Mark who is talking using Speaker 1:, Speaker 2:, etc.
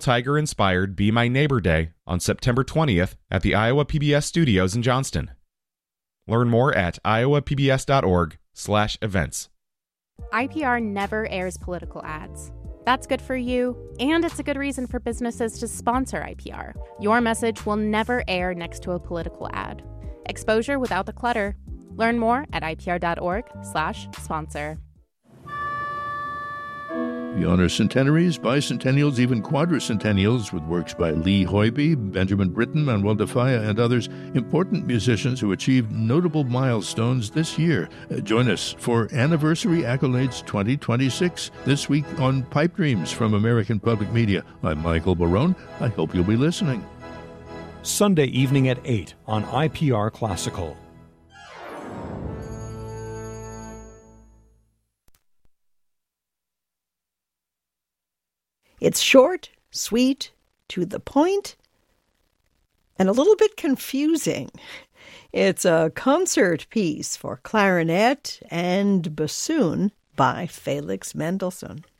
Speaker 1: Tiger-inspired Be My Neighbor Day on September 20th at the Iowa PBS studios in Johnston. Learn more at iowapbs.org/events.
Speaker 2: IPR never airs political ads. That's good for you, and it's a good reason for businesses to sponsor IPR. Your message will never air next to a political ad. Exposure without the clutter. Learn more at ipr.org/sponsor.
Speaker 3: We honor centenaries, bicentennials, even quadricentennials with works by Lee Hoiby, Benjamin Britten, Manuel de Falla, and others, important musicians who achieved notable milestones this year. Join us for Anniversary Accolades 2026 this week on Pipe Dreams from American Public Media. I'm Michael Barone. I hope you'll be listening.
Speaker 4: Sunday evening at 8 on IPR Classical.
Speaker 5: It's short, sweet, to the point, and a little bit confusing. It's a concert piece for clarinet and bassoon by Felix Mendelssohn.